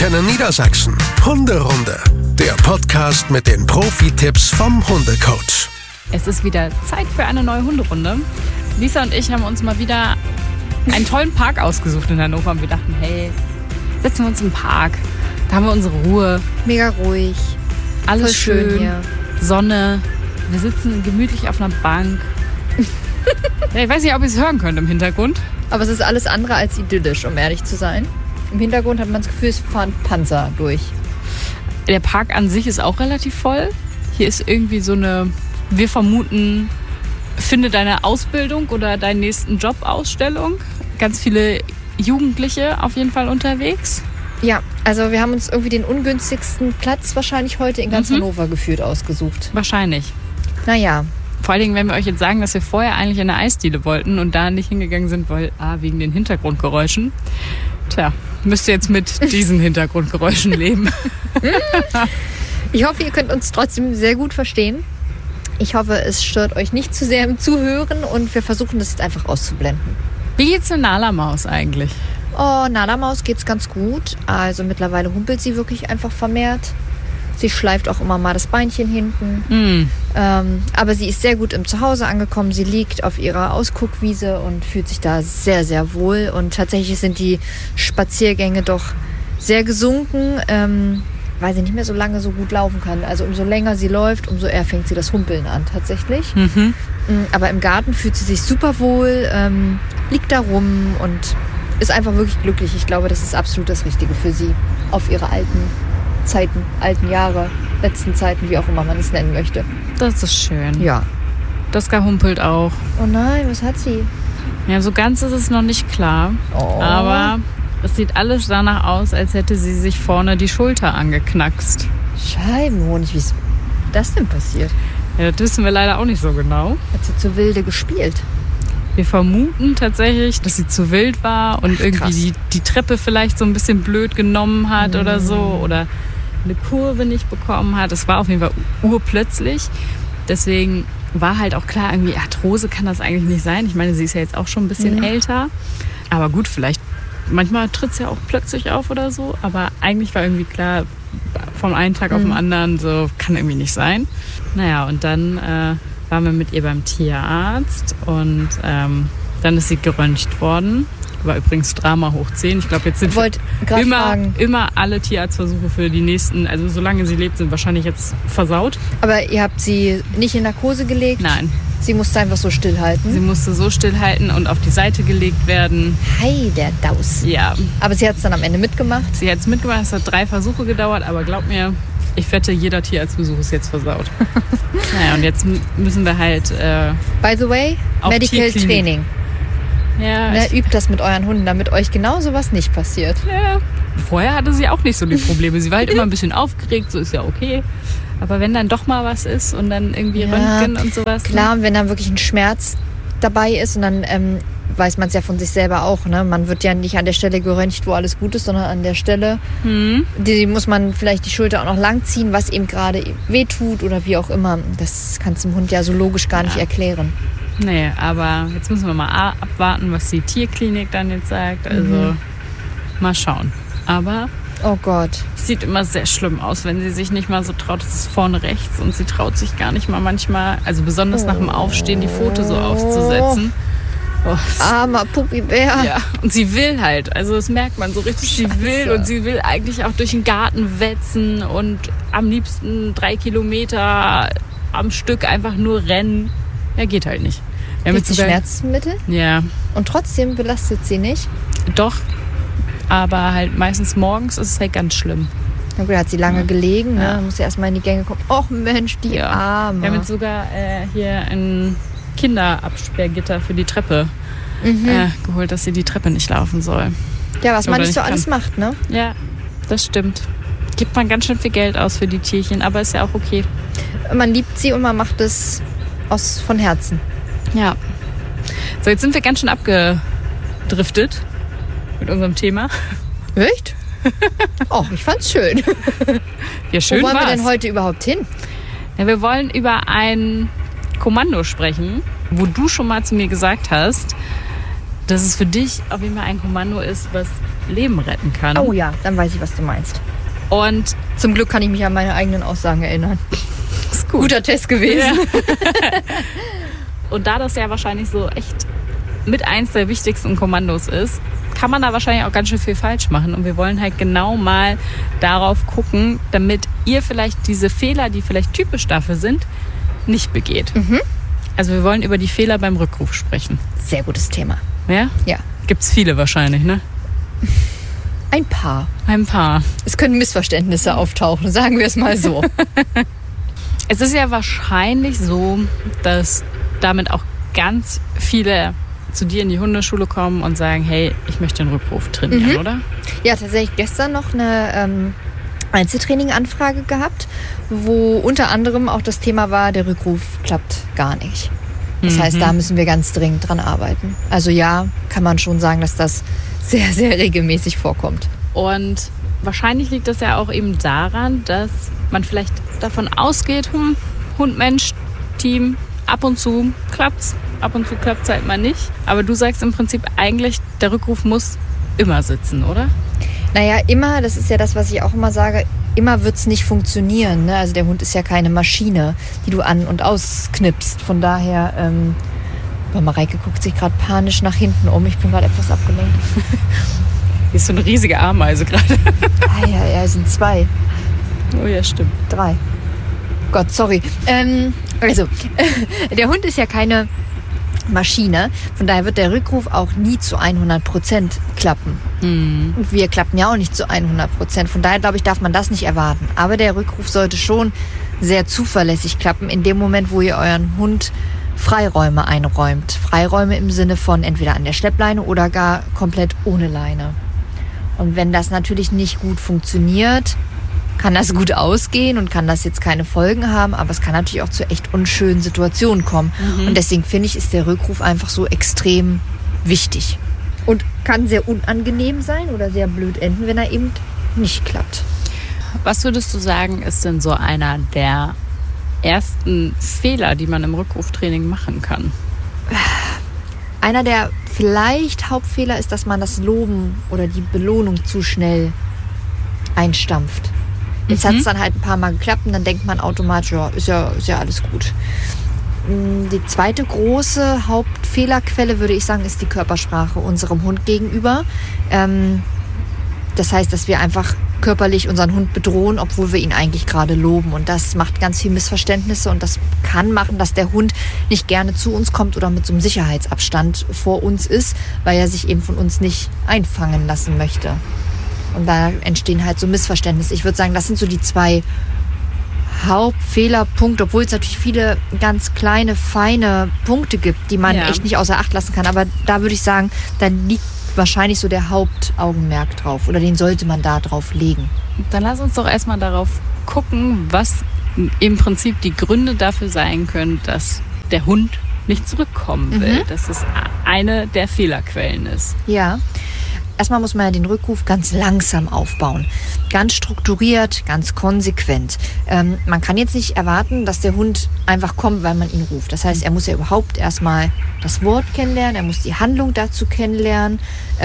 Antenne Niedersachsen. Hunderunde. Der Podcast mit den Profi-Tipps vom Hundecoach. Es ist wieder Zeit für eine neue Hunderunde. Lisa und ich haben uns mal wieder einen tollen Park ausgesucht in Hannover. Und wir dachten, hey, setzen wir uns im Park. Da haben wir unsere Ruhe. Mega ruhig. Alles Voll schön hier. Sonne. Wir sitzen gemütlich auf einer Bank. Ja, ich weiß nicht, ob ihr es hören könnt im Hintergrund. Aber es ist alles andere als idyllisch, um ehrlich zu sein. Im Hintergrund hat man das Gefühl, es fahren Panzer durch. Der Park an sich ist auch relativ voll. Hier ist irgendwie so eine, wir vermuten, finde deine Ausbildung oder deinen nächsten Job Ausstellung. Ganz viele Jugendliche auf jeden Fall unterwegs. Ja, also wir haben uns irgendwie den ungünstigsten Platz wahrscheinlich heute in ganz Hannover gefühlt ausgesucht. Wahrscheinlich. Naja. Vor allen Dingen, wenn wir euch jetzt sagen, dass wir vorher eigentlich in eine Eisdiele wollten und da nicht hingegangen sind, weil wegen den Hintergrundgeräuschen. Tja, müsst ihr jetzt mit diesen Hintergrundgeräuschen leben. Ich hoffe, ihr könnt uns trotzdem sehr gut verstehen. Ich hoffe, es stört euch nicht zu sehr im Zuhören und wir versuchen das jetzt einfach auszublenden. Wie geht's der Nala-Maus eigentlich? Oh, Nala-Maus geht's ganz gut. Also mittlerweile humpelt sie wirklich einfach vermehrt. Sie schleift auch immer mal das Beinchen hinten. Aber sie ist sehr gut im Zuhause angekommen. Sie liegt auf ihrer Ausguckwiese und fühlt sich da sehr, sehr wohl. Und tatsächlich sind die Spaziergänge doch sehr gesunken, weil sie nicht mehr so lange so gut laufen kann. Also umso länger sie läuft, umso eher fängt sie das Humpeln an tatsächlich. Aber im Garten fühlt sie sich super wohl, liegt da rum und ist einfach wirklich glücklich. Ich glaube, das ist absolut das Richtige für sie auf ihre alten Jahre, letzten Zeiten, wie auch immer man es nennen möchte. Das ist schön. Ja. Daska humpelt auch. Oh nein, was hat sie? Ja, so ganz ist es noch nicht klar. Oh. Aber es sieht alles danach aus, als hätte sie sich vorne die Schulter angeknackst. Scheibenhonig, wie ist das denn passiert? Ja, das wissen wir leider auch nicht so genau. Hat sie zu wilde gespielt? Wir vermuten tatsächlich, dass sie zu wild war und irgendwie die Treppe vielleicht so ein bisschen blöd genommen hat oder so. Oder eine Kurve nicht bekommen hat. Es war auf jeden Fall urplötzlich. Deswegen war halt auch klar, irgendwie Arthrose kann das eigentlich nicht sein. Ich meine, sie ist ja jetzt auch schon ein bisschen älter. Aber gut, vielleicht, manchmal tritt es ja auch plötzlich auf oder so. Aber eigentlich war irgendwie klar, vom einen Tag auf den anderen, so kann irgendwie nicht sein. Naja, und dann waren wir mit ihr beim Tierarzt und dann ist sie geröntgt worden. War übrigens Drama hoch 10. Ich glaube, jetzt sind immer alle Tierarztversuche für die nächsten, also solange sie lebt, sind wahrscheinlich jetzt versaut. Aber ihr habt sie nicht in Narkose gelegt? Nein. Sie musste einfach so stillhalten? Sie musste so stillhalten und auf die Seite gelegt werden. Hei, der Daus. Ja. Aber sie hat es dann am Ende mitgemacht? Sie hat es mitgemacht. Es hat 3 Versuche gedauert, aber glaub mir, ich wette, jeder Tierarztbesuch ist jetzt versaut. Naja, und jetzt müssen wir halt By the way, Medical Training. Ja, übt das mit euren Hunden, damit euch genau sowas nicht passiert. Ja. Vorher hatte sie auch nicht so die Probleme. Sie war halt immer ein bisschen aufgeregt, so ist ja okay. Aber wenn dann doch mal was ist und dann irgendwie Röntgen und sowas. Klar, wenn dann wirklich ein Schmerz dabei ist und dann weiß man es ja von sich selber auch. Ne? Man wird ja nicht an der Stelle geröntgt, wo alles gut ist, sondern an der Stelle, die muss man vielleicht die Schulter auch noch lang ziehen, was ihm gerade wehtut oder wie auch immer. Das kannst du dem Hund ja so logisch gar nicht erklären. Nee, aber jetzt müssen wir mal abwarten, was die Tierklinik dann jetzt sagt. Also mal schauen. Aber oh Gott. Es sieht immer sehr schlimm aus, wenn sie sich nicht mal so traut. Das ist vorne rechts und sie traut sich gar nicht mal manchmal, also besonders nach dem Aufstehen, die Pfote so aufzusetzen. Oh. Armer Puppibär. Ja, und sie will halt, also das merkt man so richtig, sie will und sie will eigentlich auch durch den Garten wetzen und am liebsten 3 Kilometer am Stück einfach nur rennen. Ja, geht halt nicht. Kriegt sie Schmerzmittel? Ja. Und trotzdem belastet sie nicht? Doch, aber halt meistens morgens ist es halt ganz schlimm. Na gut, hat sie lange gelegen, ne? Muss sie erstmal in die Gänge kommen. Och Mensch, die Arme. Wir haben jetzt sogar hier ein Kinderabsperrgitter für die Treppe geholt, dass sie die Treppe nicht laufen soll. Ja, was man nicht so alles macht, ne? Ja, das stimmt. Gibt man ganz schön viel Geld aus für die Tierchen, aber ist ja auch okay. Man liebt sie und man macht es von Herzen. Ja. So, jetzt sind wir ganz schön abgedriftet mit unserem Thema. Echt? Och, ich fand's schön. Ja, schön. Wo wollen wir denn heute überhaupt hin? Ja, wir wollen über ein Kommando sprechen, wo du schon mal zu mir gesagt hast, dass es für dich auf jeden Fall ein Kommando ist, was Leben retten kann. Oh ja, dann weiß ich, was du meinst. Und zum Glück kann ich mich an meine eigenen Aussagen erinnern. Ist gut. Guter Test gewesen. Ja. Und da das ja wahrscheinlich so echt mit eins der wichtigsten Kommandos ist, kann man da wahrscheinlich auch ganz schön viel falsch machen. Und wir wollen halt genau mal darauf gucken, damit ihr vielleicht diese Fehler, die vielleicht typisch dafür sind, nicht begeht. Mhm. Also wir wollen über die Fehler beim Rückruf sprechen. Sehr gutes Thema. Ja? Ja. Gibt's viele wahrscheinlich, ne? Ein paar. Ein paar. Es können Missverständnisse auftauchen, sagen wir es mal so. Es ist ja wahrscheinlich so, dass damit auch ganz viele zu dir in die Hundeschule kommen und sagen, hey, ich möchte den Rückruf trainieren, oder? Ja, tatsächlich gestern noch eine Einzeltraining-Anfrage gehabt, wo unter anderem auch das Thema war, der Rückruf klappt gar nicht. Das heißt, da müssen wir ganz dringend dran arbeiten. Also ja, kann man schon sagen, dass das sehr, sehr regelmäßig vorkommt. Und wahrscheinlich liegt das ja auch eben daran, dass man vielleicht davon ausgeht, Hund-Mensch-Team, ab und zu klappt's halt mal nicht. Aber du sagst im Prinzip eigentlich, der Rückruf muss immer sitzen, oder? Naja, immer, das ist ja das, was ich auch immer sage, immer wird es nicht funktionieren. Ne? Also der Hund ist ja keine Maschine, die du an- und ausknipst. Von daher, Mareike guckt sich gerade panisch nach hinten um. Ich bin gerade etwas abgelenkt. Hier ist so eine riesige Ameise gerade. Ja, es sind 2. Oh ja, stimmt. 3. Gott, sorry. Der Hund ist ja keine Maschine. Von daher wird der Rückruf auch nie zu 100% klappen. Und wir klappen ja auch nicht zu 100%. Von daher, glaube ich, darf man das nicht erwarten. Aber der Rückruf sollte schon sehr zuverlässig klappen in dem Moment, wo ihr euren Hund Freiräume einräumt. Freiräume im Sinne von entweder an der Schleppleine oder gar komplett ohne Leine. Und wenn das natürlich nicht gut funktioniert, kann das gut ausgehen und kann das jetzt keine Folgen haben, aber es kann natürlich auch zu echt unschönen Situationen kommen. Und deswegen finde ich, ist der Rückruf einfach so extrem wichtig. Und kann sehr unangenehm sein oder sehr blöd enden, wenn er eben nicht klappt. Was würdest du sagen, ist denn so einer der ersten Fehler, die man im Rückruftraining machen kann? Einer der vielleicht Hauptfehler ist, dass man das Loben oder die Belohnung zu schnell einstampft. Jetzt hat es dann halt ein paar Mal geklappt und dann denkt man automatisch, ja, ist ja alles gut. Die zweite große Hauptfehlerquelle, würde ich sagen, ist die Körpersprache unserem Hund gegenüber. Das heißt, dass wir einfach körperlich unseren Hund bedrohen, obwohl wir ihn eigentlich gerade loben. Und das macht ganz viel Missverständnisse und das kann machen, dass der Hund nicht gerne zu uns kommt oder mit so einem Sicherheitsabstand vor uns ist, weil er sich eben von uns nicht einfangen lassen möchte. Und da entstehen halt so Missverständnisse. Ich würde sagen, das sind so die 2 Hauptfehlerpunkte, obwohl es natürlich viele ganz kleine, feine Punkte gibt, die man echt nicht außer Acht lassen kann. Aber da würde ich sagen, da liegt wahrscheinlich so der Hauptaugenmerk drauf oder den sollte man da drauf legen. Dann lass uns doch erstmal darauf gucken, was im Prinzip die Gründe dafür sein können, dass der Hund nicht zurückkommen will. Dass es eine der Fehlerquellen ist. Ja. Erstmal muss man ja den Rückruf ganz langsam aufbauen. Ganz strukturiert, ganz konsequent. Man kann jetzt nicht erwarten, dass der Hund einfach kommt, weil man ihn ruft. Das heißt, er muss ja überhaupt erstmal das Wort kennenlernen, er muss die Handlung dazu kennenlernen.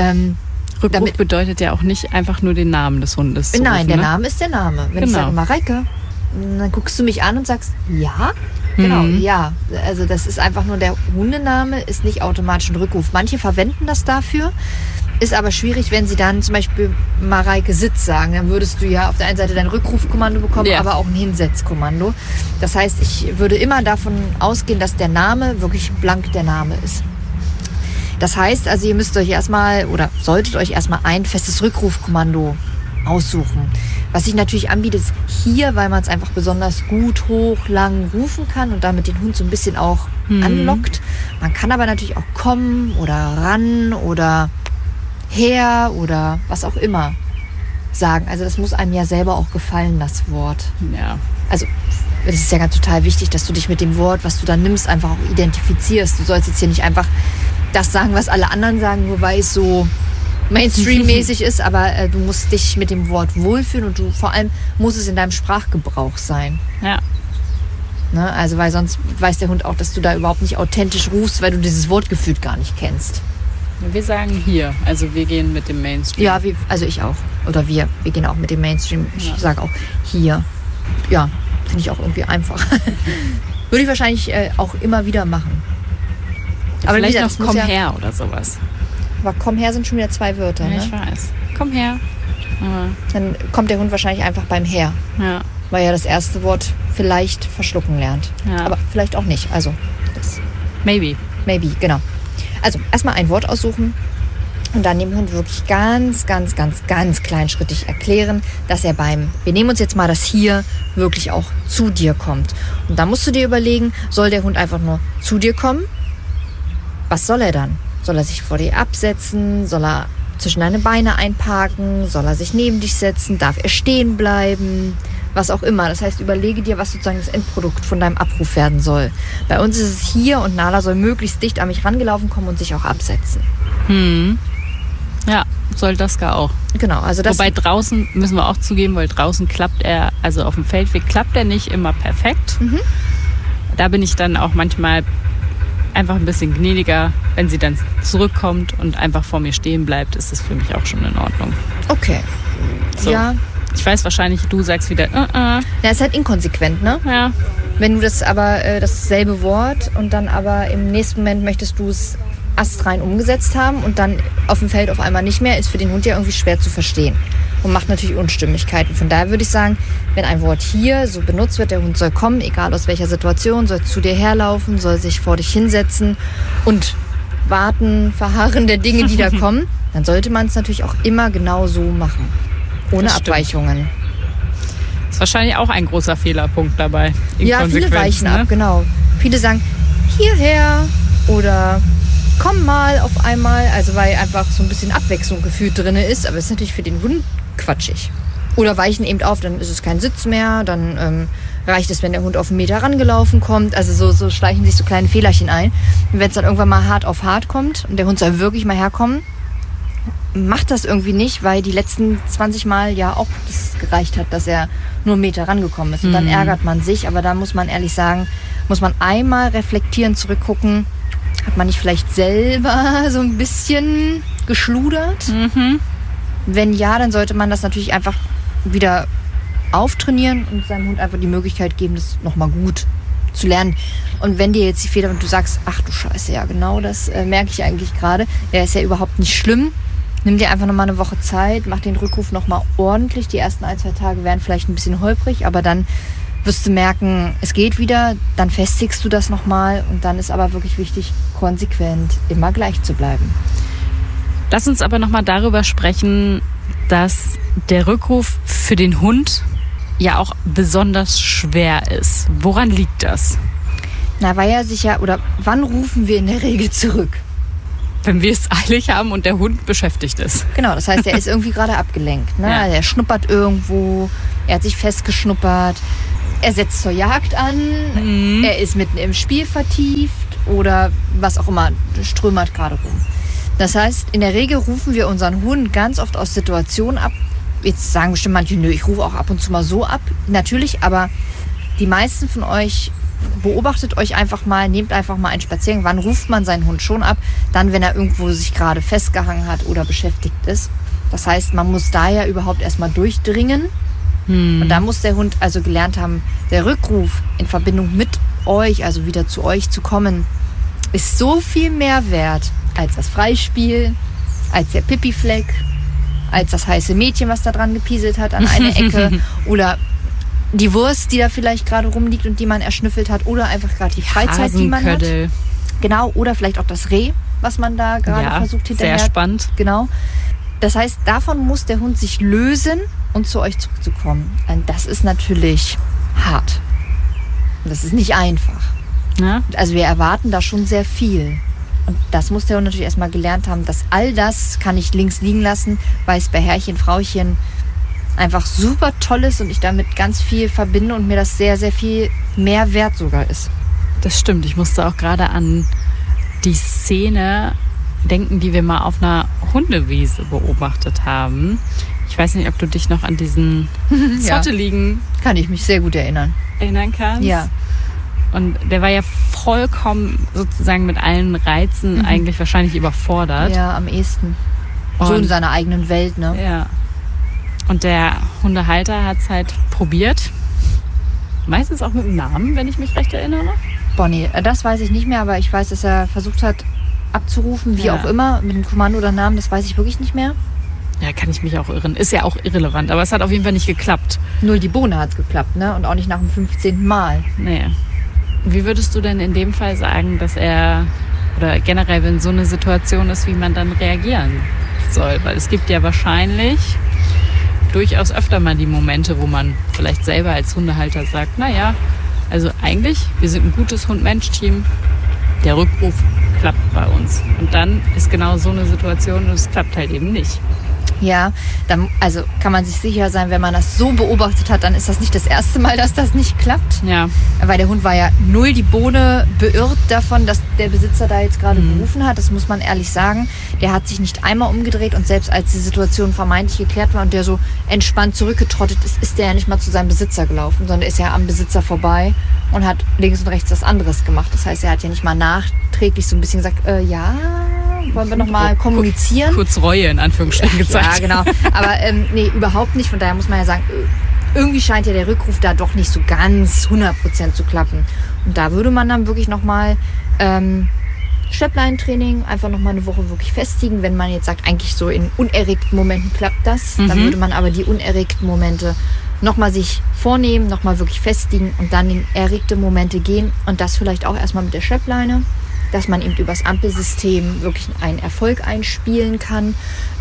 Rückruf bedeutet ja auch nicht einfach nur den Namen des Hundes zu rufen, rufen, der Name ist der Name. Wenn ich sage, Mareike, dann guckst du mich an und sagst, ja? Genau, ja. Also das ist einfach nur der Hundename, ist nicht automatisch ein Rückruf. Manche verwenden das dafür. Ist aber schwierig, wenn sie dann zum Beispiel Mareike Sitz sagen. Dann würdest du ja auf der einen Seite dein Rückrufkommando bekommen, aber auch ein Hinsetzkommando. Das heißt, ich würde immer davon ausgehen, dass der Name wirklich blank der Name ist. Das heißt, also ihr müsst euch erstmal oder solltet euch erstmal ein festes Rückrufkommando aussuchen. Was sich natürlich anbietet, ist hier, weil man es einfach besonders gut hoch, lang rufen kann und damit den Hund so ein bisschen auch anlockt. Man kann aber natürlich auch kommen oder ran oder her oder was auch immer sagen. Also das muss einem ja selber auch gefallen, das Wort. Ja. Also es ist ja ganz total wichtig, dass du dich mit dem Wort, was du dann nimmst, einfach auch identifizierst. Du sollst jetzt hier nicht einfach das sagen, was alle anderen sagen, nur weil es so Mainstream-mäßig ist, aber du musst dich mit dem Wort wohlfühlen und du vor allem muss es in deinem Sprachgebrauch sein. Ja. Ne? Also weil sonst weiß der Hund auch, dass du da überhaupt nicht authentisch rufst, weil du dieses Wort gefühlt gar nicht kennst. Wir sagen hier, also wir gehen mit dem Mainstream. Ja, also ich auch. Oder wir gehen auch mit dem Mainstream. Ich sage auch hier. Ja, finde ich auch irgendwie einfach. Würde ich wahrscheinlich auch immer wieder machen. Aber vielleicht noch komm her oder sowas. Aber komm her sind schon wieder 2 Wörter, ja, ne? Ich weiß. Komm her. Aber dann kommt der Hund wahrscheinlich einfach beim Her. Ja. Weil er das erste Wort vielleicht verschlucken lernt. Ja. Aber vielleicht auch nicht. Also das Maybe, genau. Also erstmal ein Wort aussuchen und dann dem Hund wirklich ganz, ganz, ganz, ganz kleinschrittig erklären, dass er wir nehmen uns jetzt mal das hier, wirklich auch zu dir kommt. Und da musst du dir überlegen, soll der Hund einfach nur zu dir kommen? Was soll er dann? Soll er sich vor dir absetzen? Soll er zwischen deine Beine einparken? Soll er sich neben dich setzen? Darf er stehen bleiben? Was auch immer. Das heißt, überlege dir, was sozusagen das Endprodukt von deinem Abruf werden soll. Bei uns ist es hier und Nala soll möglichst dicht an mich rangelaufen kommen und sich auch absetzen. Ja, soll Daska auch. Genau, also das. Wobei draußen, müssen wir auch zugeben, weil draußen klappt er, also auf dem Feldweg klappt er nicht immer perfekt. Da bin ich dann auch manchmal einfach ein bisschen gnädiger. Wenn sie dann zurückkommt und einfach vor mir stehen bleibt, ist das für mich auch schon in Ordnung. Okay. So. Ja. Ich weiß wahrscheinlich, du sagst wieder, Ja, ist halt inkonsequent, ne? Ja. Wenn du das aber, dasselbe Wort und dann aber im nächsten Moment möchtest du es astrein umgesetzt haben und dann auf dem Feld auf einmal nicht mehr, ist für den Hund ja irgendwie schwer zu verstehen und macht natürlich Unstimmigkeiten. Von daher würde ich sagen, wenn ein Wort hier so benutzt wird, der Hund soll kommen, egal aus welcher Situation, soll zu dir herlaufen, soll sich vor dich hinsetzen und warten, verharren der Dinge, die da kommen, dann sollte man es natürlich auch immer genau so machen. Ohne Abweichungen. Das ist wahrscheinlich auch ein großer Fehlerpunkt dabei. Ja, viele weichen ab, genau. Viele sagen, hierher oder komm mal auf einmal, also weil einfach so ein bisschen Abwechslung gefühlt drin ist, aber es ist natürlich für den Hund quatschig. Oder weichen eben auf, dann ist es kein Sitz mehr, dann reicht es, wenn der Hund auf 1 Meter rangelaufen kommt. Also so schleichen sich so kleine Fehlerchen ein. Und wenn es dann irgendwann mal hart auf hart kommt und der Hund soll wirklich mal herkommen, macht das irgendwie nicht, weil die letzten 20 Mal ja auch das gereicht hat, dass er nur 1 Meter rangekommen ist. Und dann ärgert man sich, aber da muss man ehrlich sagen, muss man einmal reflektieren, zurückgucken, hat man nicht vielleicht selber so ein bisschen geschludert? Wenn ja, dann sollte man das natürlich einfach wieder auftrainieren und seinem Hund einfach die Möglichkeit geben, das nochmal gut zu lernen. Und wenn dir jetzt die Fehler und du sagst, ach du Scheiße, ja genau, das merke ich eigentlich gerade, der ist ja überhaupt nicht schlimm. Nimm dir einfach nochmal eine Woche Zeit, mach den Rückruf nochmal ordentlich. Die ersten 1-2 Tage werden vielleicht ein bisschen holprig, aber dann wirst du merken, es geht wieder, dann festigst du das nochmal und dann ist aber wirklich wichtig, konsequent immer gleich zu bleiben. Lass uns aber nochmal darüber sprechen, dass der Rückruf für den Hund ja auch besonders schwer ist. Woran liegt das? Na, weil er sich ja, oder wann rufen wir in der Regel zurück? Wenn wir es eilig haben und der Hund beschäftigt ist. Genau, das heißt, er ist irgendwie gerade abgelenkt. Ne? Ja. Er schnuppert irgendwo, er hat sich festgeschnuppert, er setzt zur Jagd an, er ist mitten im Spiel vertieft oder was auch immer, strömert gerade rum. Das heißt, in der Regel rufen wir unseren Hund ganz oft aus Situationen ab. Jetzt sagen bestimmt manche, nö, ich rufe auch ab und zu mal so ab. Natürlich, aber die meisten von euch beobachtet euch einfach mal, nehmt einfach mal einen Spaziergang. Wann ruft man seinen Hund schon ab? Dann, wenn er irgendwo sich gerade festgehangen hat oder beschäftigt ist. Das heißt, man muss da ja überhaupt erstmal durchdringen. Und da muss der Hund also gelernt haben, der Rückruf in Verbindung mit euch, also wieder zu euch zu kommen, ist so viel mehr wert als das Freispiel, als der Pipi-Fleck, als das heiße Mädchen, was da dran gepieselt hat an eine Ecke oder die Wurst, die da vielleicht gerade rumliegt und die man erschnüffelt hat oder einfach gerade die Freizeit, die man hat. Genau, oder vielleicht auch das Reh, was man da gerade versucht hinterher. Sehr spannend. Genau. Das heißt, davon muss der Hund sich lösen und zu euch zurückzukommen. Und das ist natürlich hart. Das ist nicht einfach. Ja. Also wir erwarten da schon sehr viel. Und das muss der Hund natürlich erstmal gelernt haben, dass all das kann ich links liegen lassen, weil es bei Herrchen, Frauchen einfach super toll ist und ich damit ganz viel verbinde und mir das sehr, sehr viel mehr wert sogar ist. Das stimmt. Ich musste auch gerade an die Szene denken, die wir mal auf einer Hundewiese beobachtet haben. Ich weiß nicht, ob du dich noch an diesen zotteligen Kann ich mich sehr gut erinnern kannst. Ja. Und der war ja vollkommen sozusagen mit allen Reizen eigentlich wahrscheinlich überfordert. Ja, am ehesten. So in seiner eigenen Welt, ne? Ja. Und der Hundehalter hat es halt probiert. Meistens auch mit dem Namen, wenn ich mich recht erinnere. Bonnie, das weiß ich nicht mehr, aber ich weiß, dass er versucht hat abzurufen, wie auch immer, mit einem Kommando oder Namen, das weiß ich wirklich nicht mehr. Ja, kann ich mich auch irren. Ist ja auch irrelevant, aber es hat auf jeden Fall nicht geklappt. Nur die Bohne hat es geklappt, ne? Und auch nicht nach dem 15. Mal. Nee. Wie würdest du denn in dem Fall sagen, dass er, oder generell, wenn so eine Situation ist, wie man dann reagieren soll? Weil es gibt ja wahrscheinlich durchaus öfter mal die Momente, wo man vielleicht selber als Hundehalter sagt, naja, also eigentlich, wir sind ein gutes Hund-Mensch-Team, der Rückruf klappt bei uns. Und dann ist genau so eine Situation und es klappt halt eben nicht. Ja, dann, also kann man sich sicher sein, wenn man das so beobachtet hat, dann ist das nicht das erste Mal, dass das nicht klappt. Ja. Weil der Hund war ja null die Bohne beirrt davon, dass der Besitzer da jetzt gerade gerufen hat. Das muss man ehrlich sagen. Der hat sich nicht einmal umgedreht und selbst als die Situation vermeintlich geklärt war und der so entspannt zurückgetrottet ist, ist der ja nicht mal zu seinem Besitzer gelaufen, sondern ist ja am Besitzer vorbei und hat links und rechts was anderes gemacht. Das heißt, er hat ja nicht mal nachträglich so ein bisschen gesagt, ja, wollen wir nochmal kommunizieren? Kurz Reue in Anführungsstrichen gezeigt. Ja, genau. Aber nee, überhaupt nicht. Von daher muss man ja sagen, irgendwie scheint ja der Rückruf da doch nicht so ganz 100% zu klappen. Und da würde man dann wirklich nochmal Schleppleintraining einfach nochmal eine Woche wirklich festigen. Wenn man jetzt sagt, eigentlich so in unerregten Momenten klappt das, dann würde man aber die unerregten Momente nochmal sich vornehmen, nochmal wirklich festigen und dann in erregte Momente gehen. Und das vielleicht auch erstmal mit der Schleppleine, dass man eben übers Ampelsystem wirklich einen Erfolg einspielen kann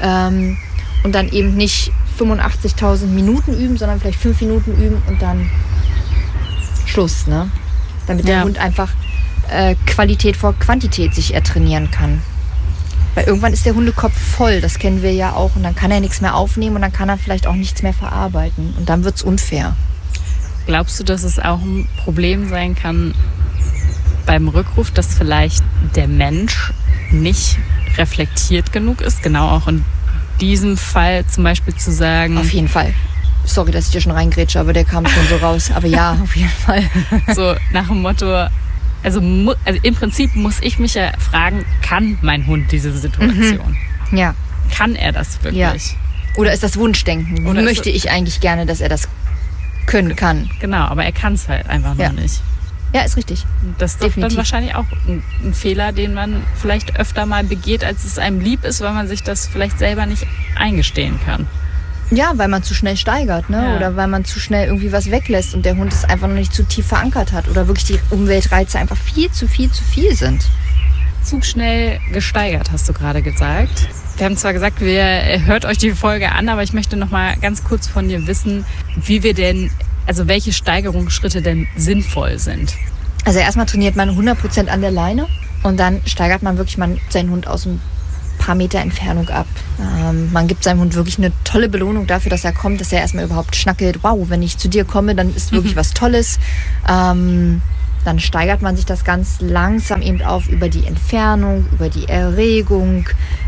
und dann eben nicht 85.000 Minuten üben, sondern vielleicht 5 Minuten üben und dann Schluss, ne? Damit der Hund einfach Qualität vor Quantität sich ertrainieren kann. Weil irgendwann ist der Hundekopf voll, das kennen wir ja auch, und dann kann er nichts mehr aufnehmen und dann kann er vielleicht auch nichts mehr verarbeiten und dann wird es unfair. Glaubst du, dass es auch ein Problem sein kann beim Rückruf, dass vielleicht der Mensch nicht reflektiert genug ist, genau auch in diesem Fall zum Beispiel zu sagen... Auf jeden Fall. Sorry, dass ich dir schon reingrätsche, aber der kam schon so raus. Aber ja, auf jeden Fall. So nach dem Motto, also im Prinzip muss ich mich ja fragen, kann mein Hund diese Situation? Ja. Kann er das wirklich? Ja. Oder ist das Wunschdenken? Oder möchte ich eigentlich gerne, dass er das können kann? Genau, aber er kann es halt einfach noch nicht. Ja, ist richtig. Das ist doch dann wahrscheinlich auch ein Fehler, den man vielleicht öfter mal begeht, als es einem lieb ist, weil man sich das vielleicht selber nicht eingestehen kann. Ja, weil man zu schnell steigert, ne? Ja. Oder weil man zu schnell irgendwie was weglässt und der Hund es einfach noch nicht zu tief verankert hat. Oder wirklich die Umweltreize einfach viel zu viel sind. Zu schnell gesteigert, hast du gerade gesagt. Wir haben zwar gesagt, hört euch die Folge an, aber ich möchte noch mal ganz kurz von dir wissen, wie wir denn... Also welche Steigerungsschritte denn sinnvoll sind? Also erstmal trainiert man 100% an der Leine und dann steigert man wirklich seinen Hund aus ein paar Meter Entfernung ab. Man gibt seinem Hund wirklich eine tolle Belohnung dafür, dass er kommt, dass er erstmal überhaupt schnackelt. Wow, wenn ich zu dir komme, dann ist wirklich was Tolles. Dann steigert man sich das ganz langsam eben auf über die Entfernung, über die Erregung,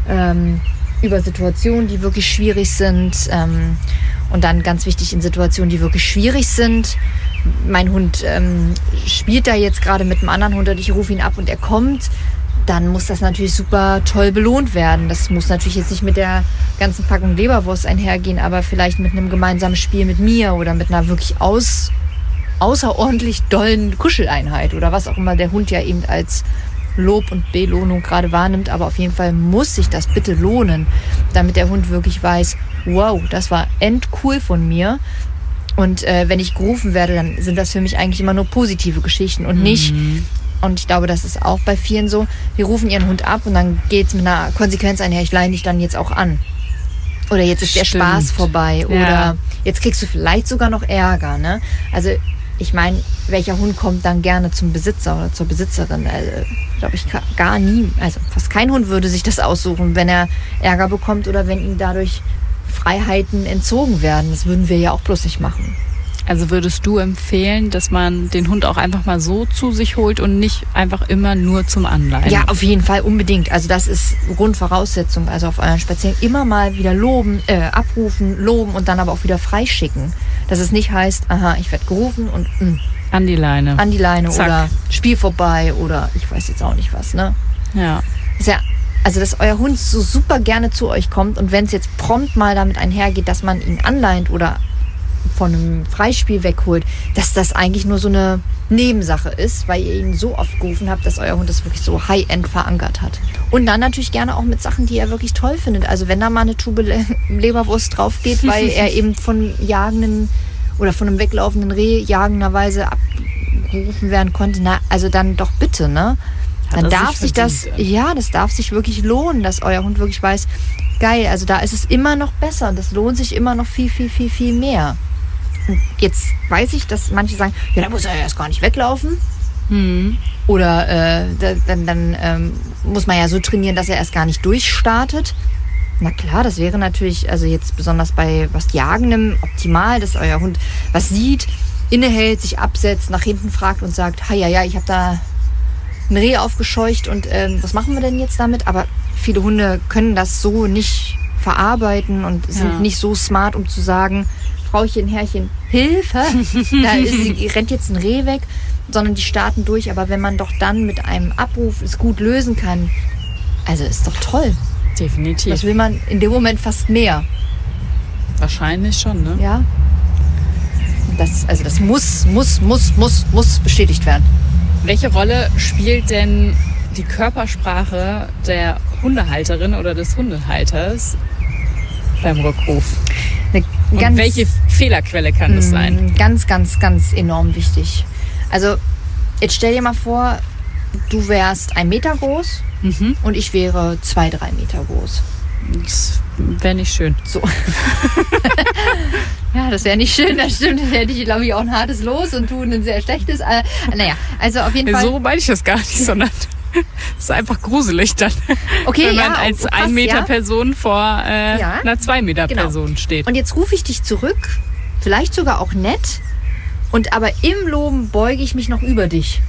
über Situationen, die wirklich schwierig sind. Und dann ganz wichtig in Situationen, die wirklich schwierig sind. Mein Hund spielt da jetzt gerade mit einem anderen Hund und ich rufe ihn ab und er kommt. Dann muss das natürlich super toll belohnt werden. Das muss natürlich jetzt nicht mit der ganzen Packung Leberwurst einhergehen, aber vielleicht mit einem gemeinsamen Spiel mit mir oder mit einer wirklich außerordentlich dollen Kuscheleinheit oder was auch immer der Hund ja eben als Lob und Belohnung gerade wahrnimmt. Aber auf jeden Fall muss sich das bitte lohnen, damit der Hund wirklich weiß, wow, das war endcool von mir. Und wenn ich gerufen werde, dann sind das für mich eigentlich immer nur positive Geschichten und nicht, und ich glaube, das ist auch bei vielen so, wir rufen ihren Hund ab und dann geht es mit einer Konsequenz einher, ich leine dich dann jetzt auch an. Oder jetzt ist der Spaß vorbei. Oder jetzt kriegst du vielleicht sogar noch Ärger. Ne? Also ich meine, welcher Hund kommt dann gerne zum Besitzer oder zur Besitzerin? Also, glaube ich, gar nie. Also fast kein Hund würde sich das aussuchen, wenn er Ärger bekommt oder wenn ihm dadurch Freiheiten entzogen werden. Das würden wir ja auch bloß nicht machen. Also würdest du empfehlen, dass man den Hund auch einfach mal so zu sich holt und nicht einfach immer nur zum Anleihen? Ja, auf jeden Fall, unbedingt. Also das ist Grundvoraussetzung. Also auf euren Spaziergängen immer mal wieder abrufen, loben und dann aber auch wieder freischicken. Dass es nicht heißt, aha, ich werde gerufen und An die Leine. Zack. Oder Spiel vorbei oder ich weiß jetzt auch nicht was, ne? Ja. Ist ja, also dass euer Hund so super gerne zu euch kommt und wenn es jetzt prompt mal damit einhergeht, dass man ihn anleint oder von einem Freispiel wegholt, dass das eigentlich nur so eine Nebensache ist, weil ihr ihn so oft gerufen habt, dass euer Hund das wirklich so High-End verankert hat. Und dann natürlich gerne auch mit Sachen, die er wirklich toll findet. Also wenn da mal eine Tube Leberwurst drauf geht, weil er eben von jagenden oder von einem weglaufenden Reh jagenderweise abgerufen werden konnte, na, also dann doch bitte, ne? Dann darf sich das, ja, das darf sich wirklich lohnen, dass euer Hund wirklich weiß, geil, also da ist es immer noch besser. Das lohnt sich immer noch viel, viel, viel, viel mehr. Und jetzt weiß ich, dass manche sagen, ja, da muss er ja erst gar nicht weglaufen. Oder dann muss man ja so trainieren, dass er erst gar nicht durchstartet. Na klar, das wäre natürlich, also jetzt besonders bei was Jagendem optimal, dass euer Hund was sieht, innehält, sich absetzt, nach hinten fragt und sagt, ja, ich habe da ein Reh aufgescheucht und was machen wir denn jetzt damit? Aber viele Hunde können das so nicht verarbeiten und sind nicht so smart, um zu sagen, Frauchen, Herrchen, Hilfe, rennt jetzt ein Reh weg, sondern die starten durch. Aber wenn man doch dann mit einem Abruf es gut lösen kann, also ist doch toll. Definitiv. Das will man in dem Moment fast mehr. Wahrscheinlich schon, ne? Ja. Das muss bestätigt werden. Welche Rolle spielt denn die Körpersprache der Hundehalterin oder des Hundehalters beim Rückruf? Und welche Fehlerquelle kann das sein? Ganz, ganz, ganz enorm wichtig. Also jetzt stell dir mal vor, du wärst 1 Meter groß und ich wäre 2-3 Meter groß. Das wäre nicht schön. So. Ja, das wäre nicht schön, das stimmt. Das hätte ich, glaube ich, auch ein hartes Los und du ein sehr schlechtes. Naja, also auf jeden Fall. So meine ich das gar nicht, sondern es ist einfach gruselig dann, okay, wenn man als krass, 1 Meter Person vor einer 2 Meter Person steht. Und jetzt rufe ich dich zurück, vielleicht sogar auch nett, und aber im Loben beuge ich mich noch über dich.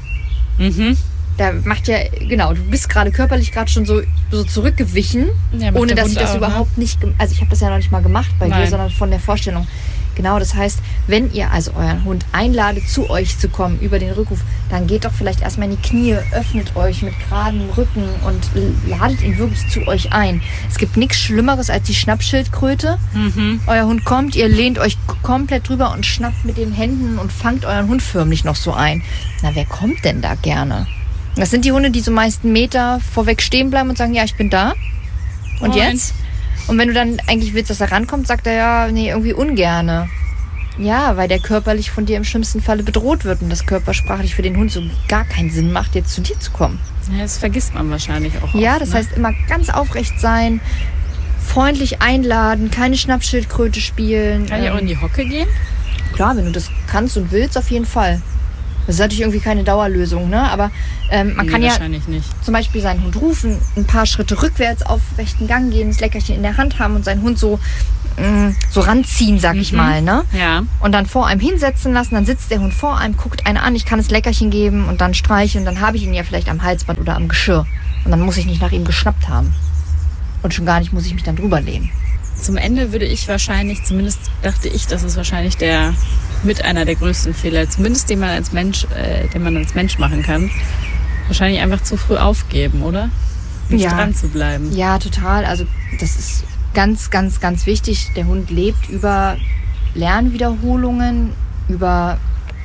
Da macht ja, genau, du bist gerade körperlich schon so zurückgewichen, ohne dass ich das überhaupt nicht, also ich habe das ja noch nicht mal gemacht bei dir, sondern von der Vorstellung. Genau, das heißt, wenn ihr also euren Hund einladet, zu euch zu kommen über den Rückruf, dann geht doch vielleicht erstmal in die Knie, öffnet euch mit geradem Rücken und ladet ihn wirklich zu euch ein. Es gibt nichts Schlimmeres als die Schnappschildkröte. Euer Hund kommt, ihr lehnt euch komplett drüber und schnappt mit den Händen und fangt euren Hund förmlich noch so ein. Na, wer kommt denn da gerne? Das sind die Hunde, die so meist 1 Meter vorweg stehen bleiben und sagen, ja, ich bin da. Und jetzt? Und wenn du dann eigentlich willst, dass er rankommt, sagt er, ja, nee, irgendwie ungerne. Ja, weil der körperlich von dir im schlimmsten Falle bedroht wird und das körpersprachlich für den Hund so gar keinen Sinn macht, jetzt zu dir zu kommen. Ja, das vergisst man wahrscheinlich auch Ja, oft, das heißt immer ganz aufrecht sein, freundlich einladen, keine Schnappschildkröte spielen. Kann ich auch in die Hocke gehen? Klar, wenn du das kannst und willst, auf jeden Fall. Das ist natürlich irgendwie keine Dauerlösung, ne? Aber man kann ja zum Beispiel seinen Hund rufen, ein paar Schritte rückwärts auf rechten Gang gehen, das Leckerchen in der Hand haben und seinen Hund so ranziehen, sag ich mal, ne? Ja. Und dann vor einem hinsetzen lassen, dann sitzt der Hund vor einem, guckt einen an, ich kann das Leckerchen geben und dann streicheln, dann habe ich ihn ja vielleicht am Halsband oder am Geschirr. Und dann muss ich nicht nach ihm geschnappt haben. Und schon gar nicht muss ich mich dann drüber lehnen. Zum Ende würde ich wahrscheinlich, zumindest dachte ich, das ist wahrscheinlich mit einer der größten Fehler, zumindest den man als Mensch machen kann, wahrscheinlich einfach zu früh aufgeben, oder? Nicht dran zu bleiben. Ja, total. Also das ist ganz, ganz, ganz wichtig. Der Hund lebt über Lernwiederholungen, über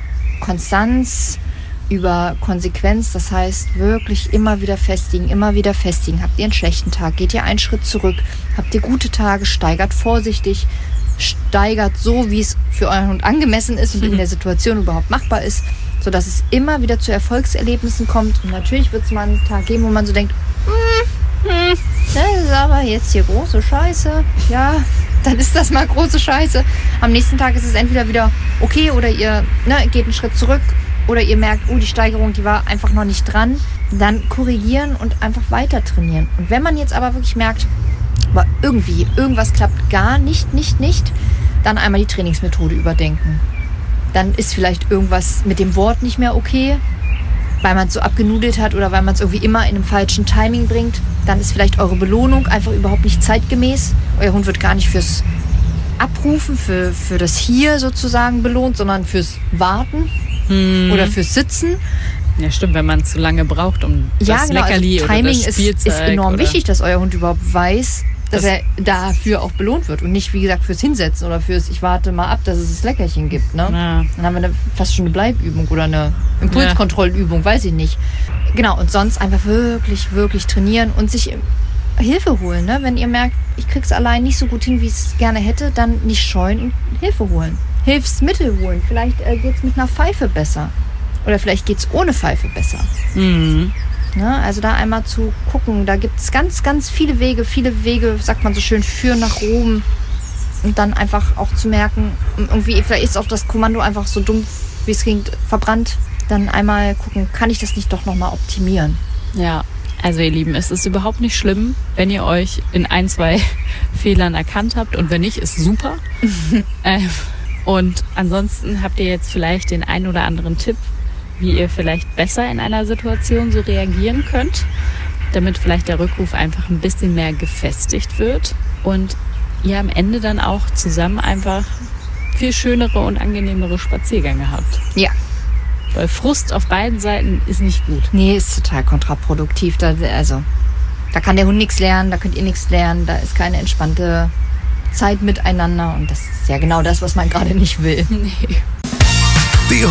Konstanz, über Konsequenz. Das heißt, wirklich immer wieder festigen, immer wieder festigen. Habt ihr einen schlechten Tag, geht ihr einen Schritt zurück. Habt ihr gute Tage, steigert vorsichtig, steigert so, wie es für euren Hund angemessen ist und in der Situation überhaupt machbar ist, sodass es immer wieder zu Erfolgserlebnissen kommt. Und natürlich wird es mal einen Tag geben, wo man so denkt, das ist aber jetzt hier große Scheiße. Ja, dann ist das mal große Scheiße. Am nächsten Tag ist es entweder wieder okay oder ihr geht einen Schritt zurück oder ihr merkt, die Steigerung, die war einfach noch nicht dran. Dann korrigieren und einfach weiter trainieren. Und wenn man jetzt aber wirklich merkt, aber irgendwas klappt gar nicht, dann einmal die Trainingsmethode überdenken. Dann ist vielleicht irgendwas mit dem Wort nicht mehr okay, weil man es so abgenudelt hat oder weil man es irgendwie immer in einem falschen Timing bringt. Dann ist vielleicht eure Belohnung einfach überhaupt nicht zeitgemäß. Euer Hund wird gar nicht fürs Abrufen, für das Hier sozusagen belohnt, sondern fürs Warten. oder fürs Sitzen. Ja, stimmt, wenn man zu lange braucht, um das Leckerli also Timing oder das Spielzeug. ist enorm wichtig, dass euer Hund überhaupt weiß, dass er dafür auch belohnt wird und nicht, wie gesagt, fürs Hinsetzen oder fürs ich warte mal ab, dass es das Leckerchen gibt. Ne? Ja. Dann haben wir fast schon eine Bleibübung oder eine Impulskontrollübung, weiß ich nicht. Genau, und sonst einfach wirklich, wirklich trainieren und sich Hilfe holen. Ne? Wenn ihr merkt, ich krieg's allein nicht so gut hin, wie ich es gerne hätte, dann nicht scheuen und Hilfe holen. Hilfsmittel holen. Vielleicht geht's mit einer Pfeife besser. Oder vielleicht geht's ohne Pfeife besser. Mhm. Ne? Also da einmal zu gucken. Da gibt's ganz, ganz viele Wege, sagt man so schön, führen nach Rom. Und dann einfach auch zu merken, irgendwie, vielleicht ist auch das Kommando einfach so dumm, wie es klingt, verbrannt. Dann einmal gucken, kann ich das nicht doch nochmal optimieren? Ja. Also ihr Lieben, es ist überhaupt nicht schlimm, wenn ihr euch in 1, 2 Fehlern erkannt habt und wenn nicht, ist super. Und ansonsten habt ihr jetzt vielleicht den einen oder anderen Tipp, wie ihr vielleicht besser in einer Situation so reagieren könnt, damit vielleicht der Rückruf einfach ein bisschen mehr gefestigt wird und ihr am Ende dann auch zusammen einfach viel schönere und angenehmere Spaziergänge habt. Ja. Weil Frust auf beiden Seiten ist nicht gut. Nee, ist total kontraproduktiv. Da kann der Hund nichts lernen, da könnt ihr nichts lernen, da ist keine entspannte Zeit miteinander und das ist ja genau das, was man gerade nicht will. Nee.